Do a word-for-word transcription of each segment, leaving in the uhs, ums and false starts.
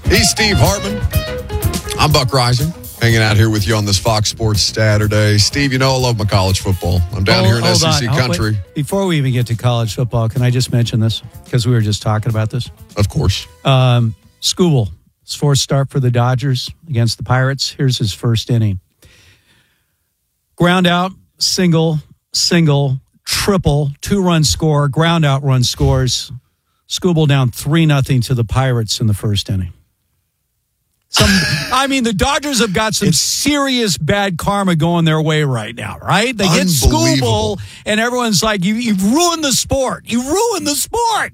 He's Steve Hartman. I'm Buck Rising, hanging out here with you on this Fox Sports Saturday. Steve, you know I love my college football. I'm down oh, here in S E C on. country. Wait. Before we even get to college football, can I just mention this? Because we were just talking about this. Of course. Um, Skubal, his fourth start for the Dodgers against the Pirates. Here's his first inning. Ground out, single, single, triple, two-run score, ground out run scores. Skubal down three nothing to the Pirates in the first inning. Some, I mean, the Dodgers have got some it's, serious bad karma going their way right now, right? They get Skubal, and everyone's like, you, you've ruined the sport. You ruined the sport.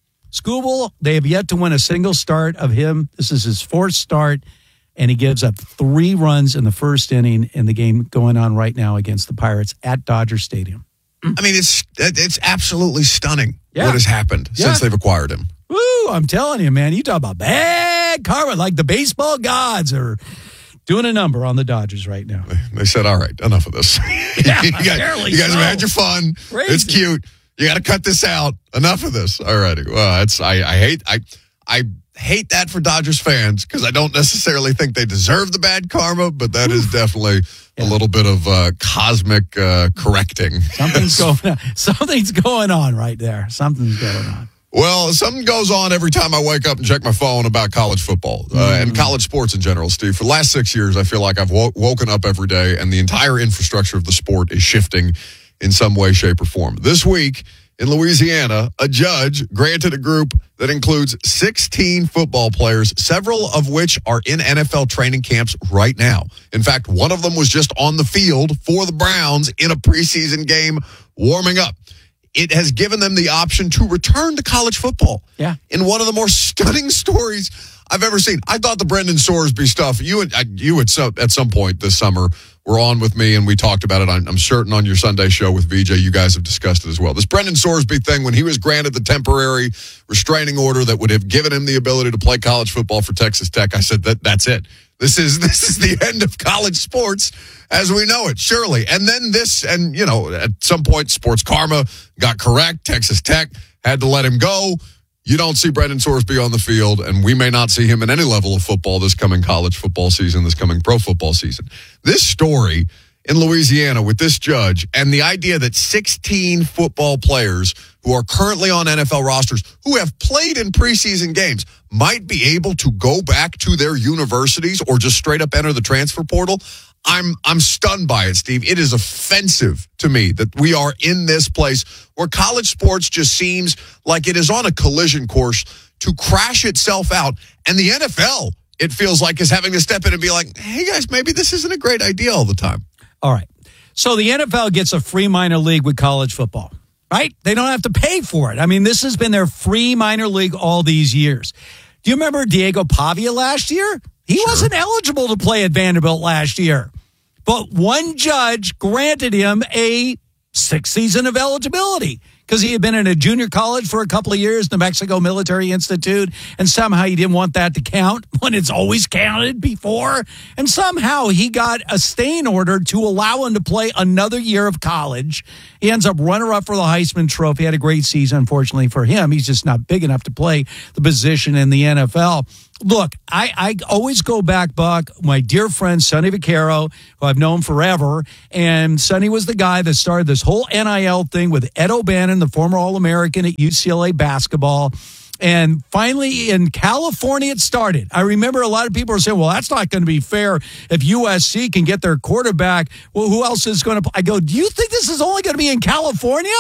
Skubal, they have yet to win a single start of him. This is his fourth start, and he gives up three runs in the first inning in the game going on right now against the Pirates at Dodger Stadium. I mean, it's it's absolutely stunning yeah. what has happened yeah. since they've acquired him. Woo, I'm telling you, man, you talk about bad karma, like the baseball gods are doing a number on the Dodgers right now. They said, all right, enough of this. Yeah, you guys, you guys so. have had your fun. Crazy. It's cute. You got to cut this out. Enough of this. All righty. Well, it's, I, I hate I I hate that for Dodgers fans because I don't necessarily think they deserve the bad karma, but that Oof. is definitely yeah. a little bit of uh, cosmic uh, correcting. Something's going on. Something's going on right there. Something's going on. Well, something goes on every time I wake up and check my phone about college football uh, mm. and college sports in general, Steve. For the last six years, I feel like I've wo- woken up every day and the entire infrastructure of the sport is shifting in some way, shape, or form. This week in Louisiana, a judge granted a group that includes sixteen football players, several of which are in N F L training camps right now. In fact, one of them was just on the field for the Browns in a preseason game warming up. It has given them the option to return to college football. Yeah. In one of the more stunning stories I've ever seen. I thought the Brendan Sorsby stuff, you and you at some, at some point this summer were on with me and we talked about it. I'm, I'm certain on your Sunday show with V J, you guys have discussed it as well. This Brendan Sorsby thing, when he was granted the temporary restraining order that would have given him the ability to play college football for Texas Tech, I said that that's it. This is this is the end of college sports as we know it, surely. And then this, and, you know, at some point, Sports Karma got correct. Texas Tech had to let him go. You don't see Brendan Sorsby on the field, and we may not see him in any level of football this coming college football season, this coming pro football season. This story in Louisiana with this judge and the idea that sixteen football players who are currently on N F L rosters who have played in preseason games might be able to go back to their universities or just straight up enter the transfer portal. I'm I'm stunned by it, Steve. It is offensive to me that we are in this place where college sports just seems like it is on a collision course to crash itself out. And the N F L, it feels like, is having to step in and be like, hey, guys, maybe this isn't a great idea all the time. All right. So the N F L gets a free minor league with college football, right? They don't have to pay for it. I mean, this has been their free minor league all these years. Do you remember Diego Pavia last year? He sure. wasn't eligible to play at Vanderbilt last year. But one judge granted him a sixth season of eligibility because he had been in a junior college for a couple of years, New Mexico Military Institute, and somehow he didn't want that to count when it's always counted before. And somehow he got a staying order to allow him to play another year of college. He ends up runner-up for the Heisman Trophy. Had a great season, unfortunately for him. He's just not big enough to play the position in the N F L. Look, I, I always go back, Buck, my dear friend Sonny Vaccaro, who I've known forever, and Sonny was the guy that started this whole N I L thing with Ed O'Bannon, the former All-American at U C L A basketball. And finally, in California, it started. I remember a lot of people are saying, well, that's not going to be fair if U S C can get their quarterback. Well, who else is going to play? I go, do you think this is only going to be in California?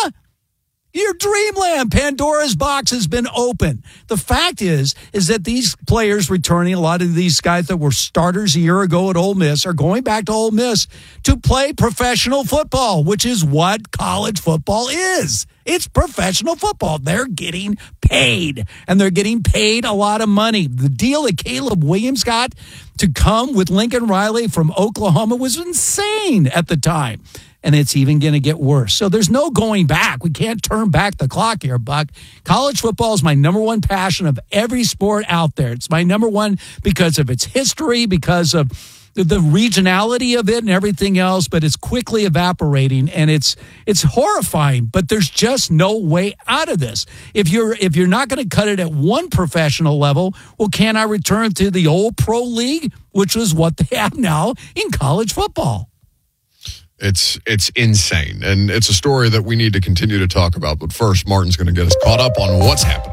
Your dreamland, Pandora's box has been open. The fact is, is that these players returning, a lot of these guys that were starters a year ago at Ole Miss are going back to Ole Miss to play professional football, which is what college football is. It's professional football. They're getting paid, and they're getting paid a lot of money. The deal that Caleb Williams got to come with Lincoln Riley from Oklahoma was insane at the time. And it's even going to get worse. So there's no going back. We can't turn back the clock here, Buck. College football is my number one passion of every sport out there. It's my number one because of its history, because of the, the regionality of it and everything else, but it's quickly evaporating, and it's it's horrifying. But there's just no way out of this. If you're if you're not going to cut it at one professional level, well, can I return to the old pro league, which is what they have now in college football? It's it's insane, and it's a story that we need to continue to talk about. But first, Martin's going to get us caught up on what's happening.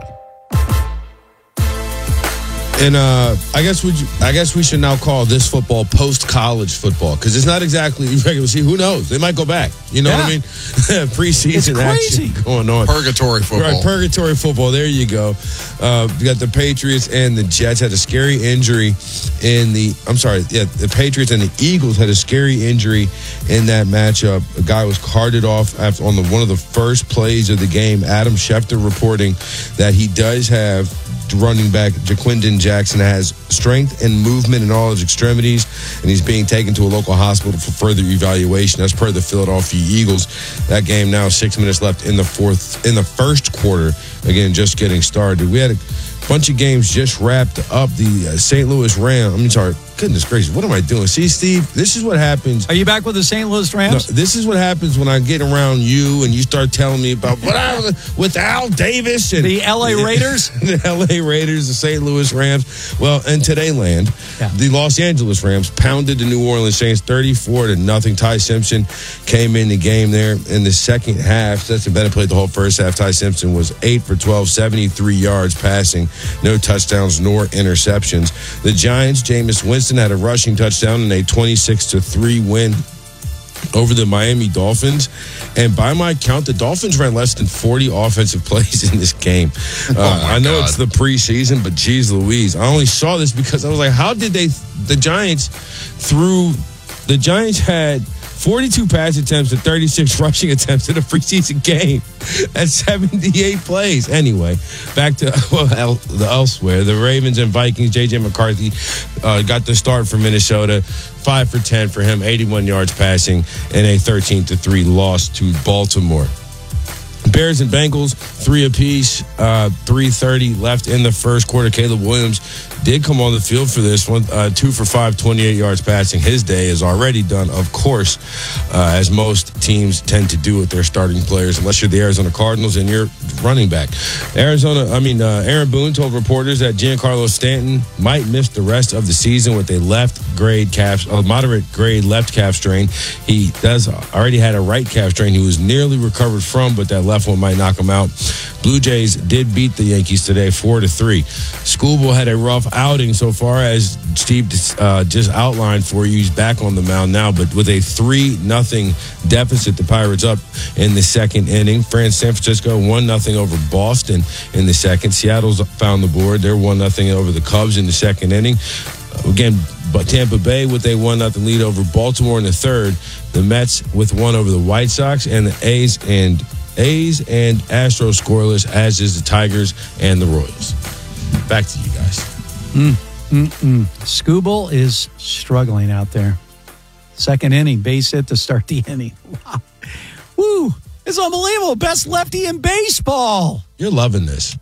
And uh, I guess we I guess we should now call this football post-college football, because it's not exactly regular season. Who knows? They might go back. You know yeah. what I mean? Preseason action going on. Purgatory football. Right, purgatory football. There you go. Uh, you got the Patriots and the Jets had a scary injury in the. I'm sorry. Yeah, the Patriots and the Eagles had a scary injury in that matchup. A guy was carted off after, on the one of the first plays of the game. Adam Schefter reporting that he does have. Running back Jaquindon Jackson has strength and movement in all his extremities, and he's being taken to a local hospital for further evaluation. That's per the Philadelphia Eagles. That game now six minutes left in the fourth, in the first quarter. Again, just getting started. We had a bunch of games just wrapped up. The uh, Saint Louis Rams. I'm sorry. Goodness gracious, what am I doing? See, Steve, this is what happens. Are you back with the Saint Louis Rams? No, this is what happens when I get around you and you start telling me about what I with Al Davis and the L A Raiders, the L A Raiders, the Saint Louis Rams. Well, in today land, yeah. the Los Angeles Rams pounded the New Orleans Saints thirty-four to nothing. Ty Simpson came in the game there in the second half. Stetson Bennett played the whole first half. Ty Simpson was eight for twelve, seventy-three yards passing, no touchdowns nor interceptions. The Giants, Jameis Winston had a rushing touchdown in a twenty-six to three win over the Miami Dolphins. And by my count, the Dolphins ran less than forty offensive plays in this game. Uh, oh I know God. it's the preseason, but geez Louise. I only saw this because I was like, how did they, the Giants threw, the Giants had forty-two pass attempts and thirty-six rushing attempts in a preseason game. That's seventy-eight plays. Anyway, back to well, el- the elsewhere. The Ravens and Vikings, J J McCarthy uh, got the start for Minnesota. five for ten for him, eighty-one yards passing, and a thirteen to three loss to Baltimore. Bears and Bengals, three apiece, uh, three thirty left in the first quarter. Caleb Williams did come on the field for this one, uh, two for five, twenty-eight yards passing. His day is already done, of course, uh, as most teams tend to do with their starting players, unless you're the Arizona Cardinals and you're running back. Arizona, I mean, uh, Aaron Boone told reporters that Giancarlo Stanton might miss the rest of the season with a left grade calf, a moderate grade left calf strain. He does already had a right calf strain he was nearly recovered from, but that left one might knock him out. Blue Jays did beat the Yankees today, four to three. Schoolboy had a rough outing so far, as Steve uh, just outlined for you. He's back on the mound now, but with a three nothing deficit, the Pirates up in the second inning. France San Francisco one nothing over Boston in the second. Seattle's found the board. They're one nothing over the Cubs in the second inning. Again, but Tampa Bay with a one nothing lead over Baltimore in the third. The Mets with one over the White Sox, and the A's and A's and Astros scoreless, as is the Tigers and the Royals. Back to you guys. Mm, mm, mm. Scooble is struggling out there. Second inning, base hit to start the inning. Wow. Woo. It's unbelievable. Best lefty in baseball. You're loving this.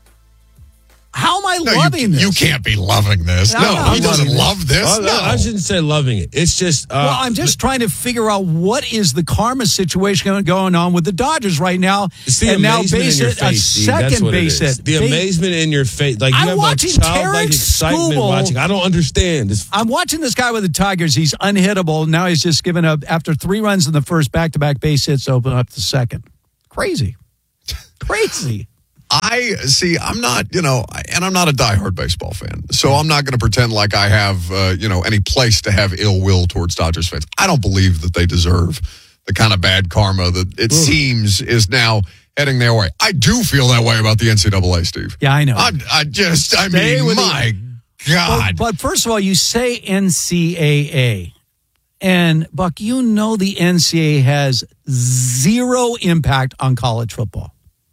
How am I No, loving you, this? you can't be loving this. No, No, no, he I'm doesn't loving love this. Oh, No, no, I shouldn't say loving it. It's just. Uh, well, I'm just trying to figure out what is the karma situation going on with the Dodgers right now. It's the and now amazement base in your it, a face, Steve. That's second what it base is. hit. The Ba- amazement in your face. Like you I'm have watching like childlike Tarek excitement Skubal. watching. I don't understand. It's, I'm watching this guy with the Tigers. He's unhittable. Now he's just given up after three runs in the first, back-to-back base hits to open up the second. Crazy. Crazy. I see. I'm not, you know, and I'm not a diehard baseball fan, so I'm not going to pretend like I have, uh, you know, any place to have ill will towards Dodgers fans. I don't believe that they deserve the kind of bad karma that it Ooh. seems is now heading their way. I do feel that way about the N C double A, Steve. Yeah, I know. I, I just, I Stay mean, my the, God. But, but first of all, you say N C double A. And, Buck, you know the N C double A has zero impact on college football.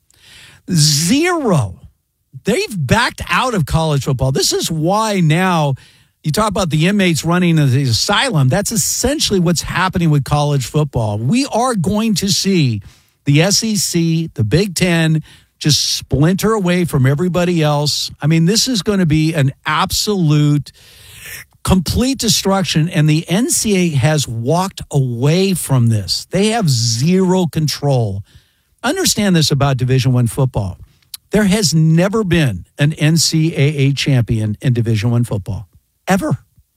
Zero. They've backed out of college football. This is why now you talk about the inmates running the asylum. That's essentially what's happening with college football. We are going to see the S E C, the Big Ten, just splinter away from everybody else. I mean, this is going to be an absolute complete destruction, and the N C A A has walked away from this. They have zero control. Understand this about Division I football. There has never been an N C A A champion in Division I football, ever.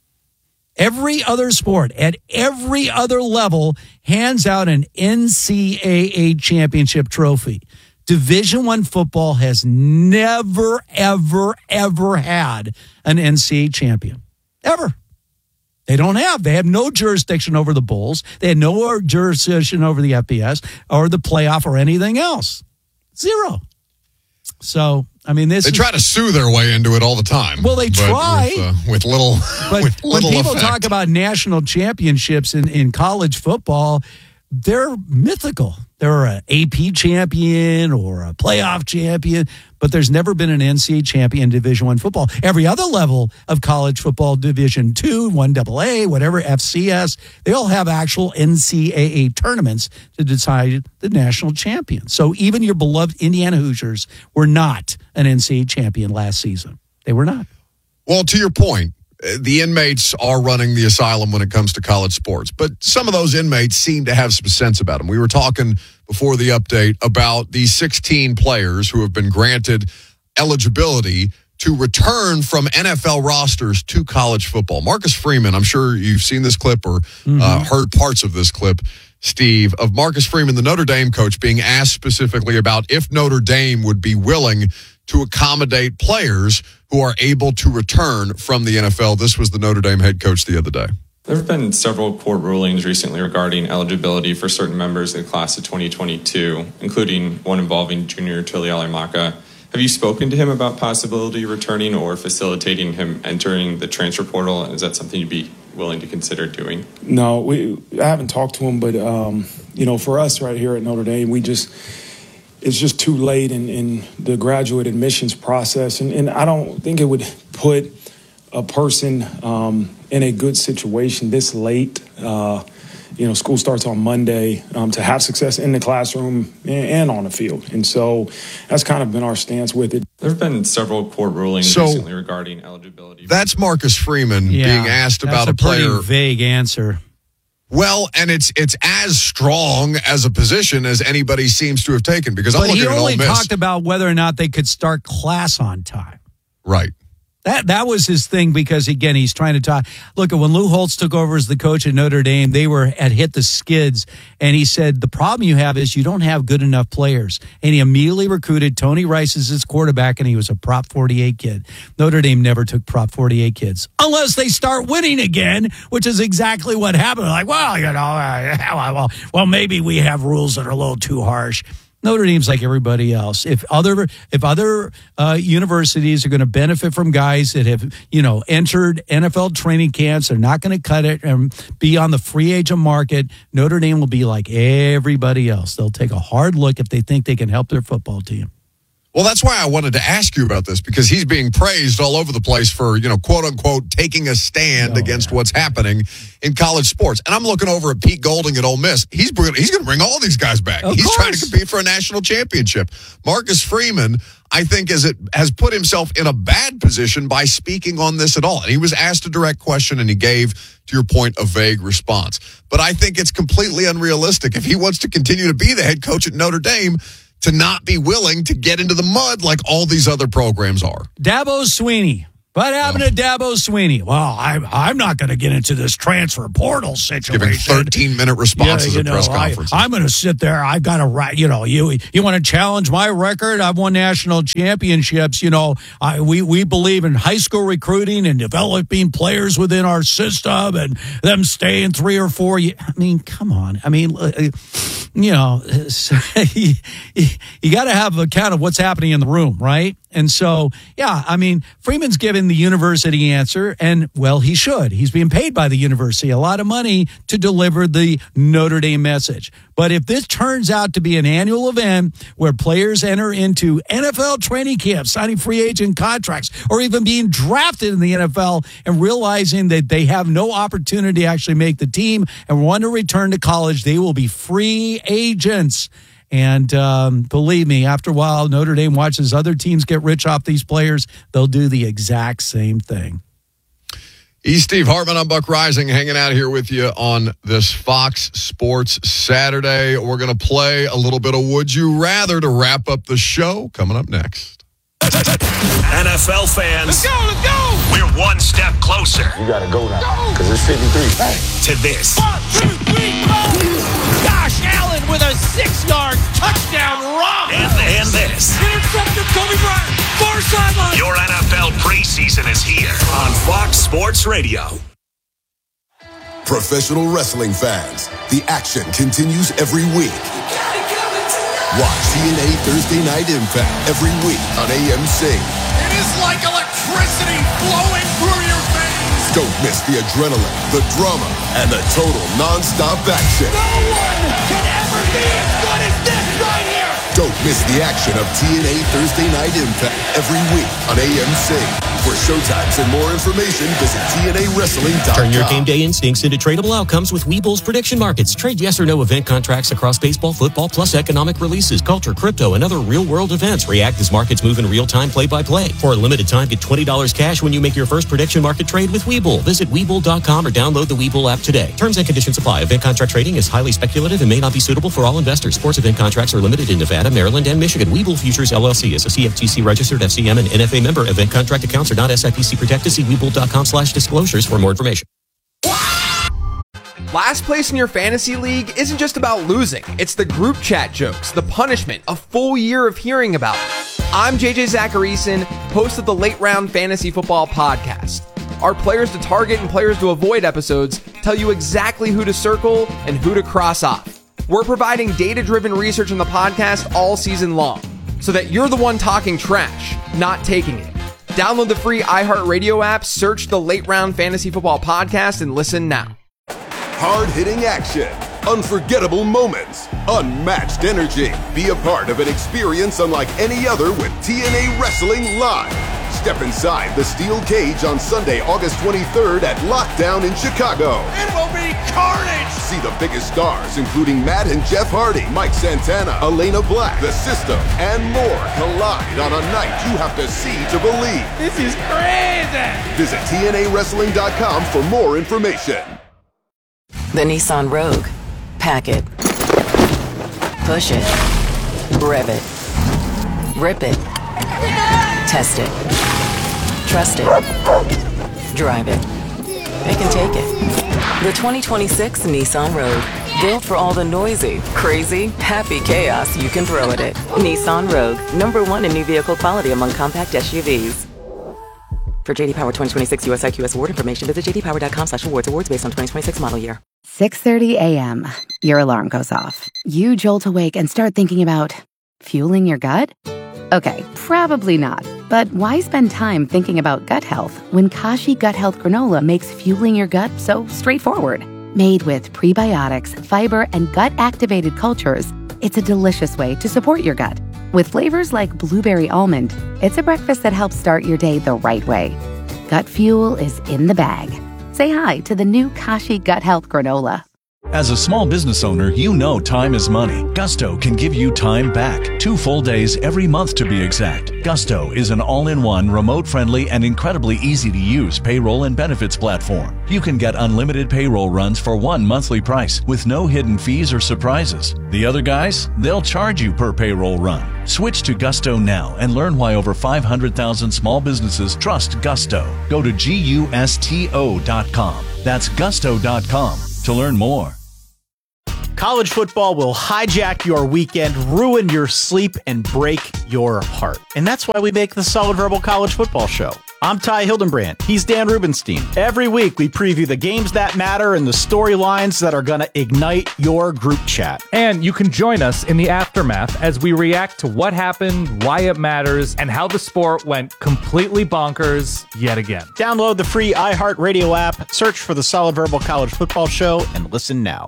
Every other sport at every other level hands out an N C A A championship trophy. Division I football has never, ever, ever had an N C A A champion. Ever. They don't have. They have no jurisdiction over the Bulls. They had no jurisdiction over the F B S or the playoff or anything else. Zero. So, I mean, this They is, try to sue their way into it all the time. Well, they but try. With, uh, with little But with when little people effect. talk about national championships in, in college football, they're mythical. They're an A P champion or a playoff champion, but there's never been an N C A A champion in Division I football. Every other level of college football, Division two, one double A, whatever, F C S, they all have actual N C A A tournaments to decide the national champion. So even your beloved Indiana Hoosiers were not an N C A A champion last season. They were not. Well, to your point, the inmates are running the asylum when it comes to college sports, but some of those inmates seem to have some sense about them. We were talking before the update about the sixteen players who have been granted eligibility to return from N F L rosters to college football. Marcus Freeman, I'm sure you've seen this clip or mm-hmm. uh, heard parts of this clip, Steve, of Marcus Freeman, the Notre Dame coach, being asked specifically about if Notre Dame would be willing to accommodate players who are able to return from the N F L. This was the Notre Dame head coach the other day. There have been several court rulings recently regarding eligibility for certain members of the class of twenty twenty-two, including one involving Junior Tuilalamaka. Have you spoken to him about possibility returning or facilitating him entering the transfer portal? Is that something you'd be willing to consider doing? No, we, I haven't talked to him, but, um, you know, for us right here at Notre Dame, we just... it's just too late in, in the graduate admissions process. And, and I don't think it would put a person um, in a good situation this late. Uh, you know, school starts on Monday um, to have success in the classroom and, and on the field. And so that's kind of been our stance with it. There have been several court rulings so, recently regarding eligibility. That's Marcus Freeman yeah, being asked about a, a player. Pretty vague answer. Well, and it's it's as strong as a position as anybody seems to have taken because I'm but looking he at Ole only Miss. talked about whether or not they could start class on time. Right. That that was his thing because, again, he's trying to talk. Look, when Lou Holtz took over as the coach at Notre Dame, they were had hit the skids. And he said, the problem you have is you don't have good enough players. And he immediately recruited Tony Rice as his quarterback, and he was a Prop forty-eight kid. Notre Dame never took Prop forty-eight kids unless they start winning again, which is exactly what happened. Like, well, you know, uh, well, well, maybe we have rules that are a little too harsh. Notre Dame's like everybody else. If other if other uh, universities are going to benefit from guys that have, you know, entered N F L training camps, they're not going to cut it and be on the free agent market. Notre Dame will be like everybody else. They'll take a hard look if they think they can help their football team. Well, that's why I wanted to ask you about this because he's being praised all over the place for, you know, quote unquote, taking a stand oh, against yeah. what's happening in college sports. And I'm looking over at Pete Golding at Ole Miss. He's he's going to bring all these guys back. Of he's course. trying to compete for a national championship. Marcus Freeman, I think, is it has put himself in a bad position by speaking on this at all. And he was asked a direct question and he gave, to your point, a vague response. But I think it's completely unrealistic if he wants to continue to be the head coach at Notre Dame to not be willing to get into the mud like all these other programs are. Dabo Swinney. What happened Oh. to Dabo Swinney? Well, I'm I'm not going to get into this transfer portal situation. Giving thirteen-minute responses Yeah, you at know, press I, conferences. I'm going to sit there. I've got to write. You know, you you want to challenge my record? I've won national championships. You know, I, we we believe in high school recruiting and developing players within our system and them staying three or four. Years. I mean, come on. I mean, uh, you know, you, you got to have account of what's happening in the room, right? And so, yeah, I mean, Freeman's given the university answer, and, well, he should. He's being paid by the university a lot of money to deliver the Notre Dame message. But if this turns out to be an annual event where players enter into N F L training camps, signing free agent contracts, or even being drafted in the N F L and realizing that they have no opportunity to actually make the team and want to return to college, they will be free agents. And um, believe me, after a while, Notre Dame watches other teams get rich off these players. They'll do the exact same thing. He's Steve Hartman. I'm Buck Rising, hanging out here with you on this Fox Sports Saturday. We're going to play a little bit of Would You Rather to wrap up the show. Coming up next. N F L fans, let's go, let's go! We're one step closer. You gotta go now, because it's fifty-three. Hey. To this. One, two, three, four! Josh Allen with a six-yard touchdown run! And, and this. Intercepted Kobe Bryant, far sideline! Your N F L preseason is here on Fox Sports Radio. Professional wrestling fans, the action continues every week. Watch T N A Thursday Night Impact every week on A M C. It is like electricity flowing through your veins. Don't miss the adrenaline, the drama, and the total non-stop action. No one can ever be as good as this right here. Don't miss the action of T N A Thursday Night Impact every week on A M C. For showtimes and more information, visit T N A wrestling dot com. Turn your game day instincts into tradable outcomes with Webull's prediction markets. Trade yes or no event contracts across baseball, football, plus economic releases, culture, crypto, and other real-world events. React as markets move in real time, play-by-play. For a limited time, get twenty dollars cash when you make your first prediction market trade with Webull. Visit Webull dot com or download the Webull app today. Terms and conditions apply. Event contract trading is highly speculative and may not be suitable for all investors. Sports event contracts are limited in Nevada, Maryland, and Michigan. Webull Futures, L L C is a C F T C-registered F C M and N F A member. Event contract accounts are not S I P C protected. See Webull dot com slash disclosures for more information. Last place in your fantasy league isn't just about losing. It's the group chat jokes, the punishment, a full year of hearing about it. I'm J J Zacharyson, host of the Late Round Fantasy Football Podcast. Our players to target and players to avoid episodes tell you exactly who to circle and who to cross off. We're providing data-driven research on the podcast all season long, so that you're the one talking trash, not taking it. Download the free iHeartRadio app, search the Late Round Fantasy Football Podcast, and listen now. Hard-hitting action, unforgettable moments, unmatched energy. Be a part of an experience unlike any other with T N A Wrestling Live. Step inside the steel cage on Sunday, August twenty-third at Lockdown in Chicago. It will be carnage! See the biggest stars, including Matt and Jeff Hardy, Mike Santana, Elena Black, The System, and more collide on a night you have to see to believe. This is crazy! Visit T N A wrestling dot com for more information. The Nissan Rogue. Pack it. Push it. Rev it. Rip it. Test it. Trust it. Drive it. They can take it. The twenty twenty-six Nissan Rogue. Built for all the noisy, crazy, happy chaos you can throw at it. Nissan Rogue. Number one in new vehicle quality among compact S U Vs. For J D Power twenty twenty-six U S I Q S award information, visit j d power dot com slash awards. Awards based on twenty twenty-six model year. six thirty a.m. Your alarm goes off. You jolt awake and start thinking about fueling your gut? Okay, probably not. But why spend time thinking about gut health when Kashi Gut Health Granola makes fueling your gut so straightforward? Made with prebiotics, fiber, and gut-activated cultures, it's a delicious way to support your gut. With flavors like blueberry almond, it's a breakfast that helps start your day the right way. Gut fuel is in the bag. Say hi to the new Kashi Gut Health Granola. As a small business owner, you know time is money. Gusto can give you time back. Two full days every month to be exact. Gusto is an all-in-one, remote-friendly, and incredibly easy-to-use payroll and benefits platform. You can get unlimited payroll runs for one monthly price with no hidden fees or surprises. The other guys, they'll charge you per payroll run. Switch to Gusto now and learn why over five hundred thousand small businesses trust Gusto. Go to gusto dot com. That's gusto dot com to learn more. College football will hijack your weekend, ruin your sleep, and break your heart. And that's why we make the Solid Verbal College Football Show. I'm Ty Hildenbrand. He's Dan Rubenstein. Every week, we preview the games that matter and the storylines that are going to ignite your group chat. And you can join us in the aftermath as we react to what happened, why it matters, and how the sport went completely bonkers yet again. Download the free iHeartRadio app, search for the Solid Verbal College Football Show, and listen now.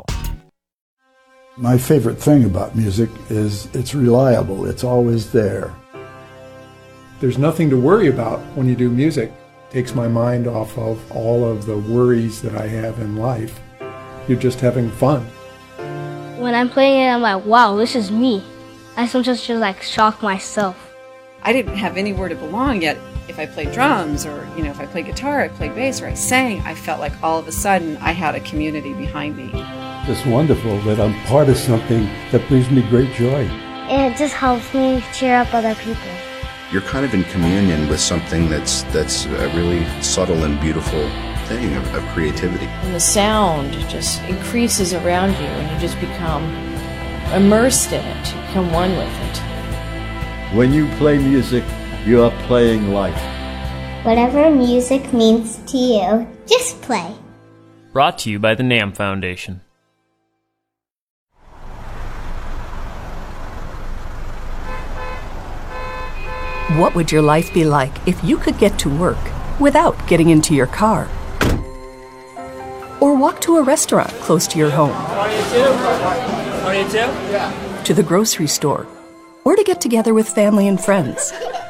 My favorite thing about music is it's reliable. It's always there. There's nothing to worry about when you do music. It takes my mind off of all of the worries that I have in life. You're just having fun. When I'm playing it, I'm like, wow, this is me. I sometimes just like shock myself. I didn't have anywhere to belong yet. if I played drums or, you know, if I played guitar, I played bass, or I sang, I felt like all of a sudden I had a community behind me. It's wonderful that I'm part of something that brings me great joy. And it just helps me cheer up other people. You're kind of in communion with something that's that's a really subtle and beautiful thing of, of creativity. And the sound just increases around you, and you just become immersed in it. You become one with it. When you play music, you are playing life. Whatever music means to you, just play. Brought to you by the NAMM Foundation. What would your life be like if you could get to work without getting into your car? Or walk to a restaurant close to your home? twenty-two? twenty-two? Yeah. To the grocery store? Or to get together with family and friends?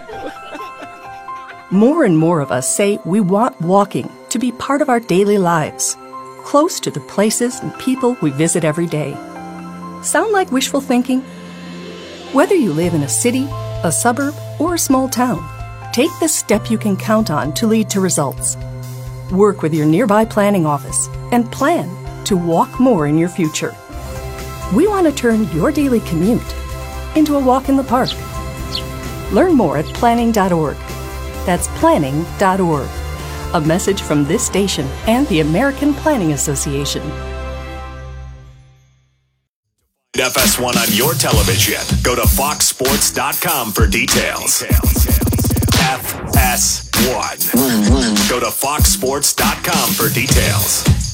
More and more of us say we want walking to be part of our daily lives, close to the places and people we visit every day. Sound like wishful thinking? Whether you live in a city, a suburb, or a small town, take the step you can count on to lead to results. Work with your nearby planning office and plan to walk more in your future. We want to turn your daily commute into a walk in the park. Learn more at planning dot org. That's planning dot org. A message from this station and the American Planning Association. F S one on your television. Go to fox sports dot com for details. F S one. Go to fox sports dot com for details.